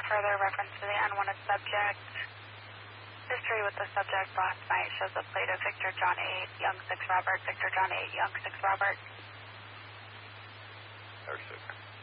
further reference to the unwanted subject. History with the subject last night shows a plate of Victor John 8, Young 6 Robert, Victor John 8, Young 6 Robert. Air 6.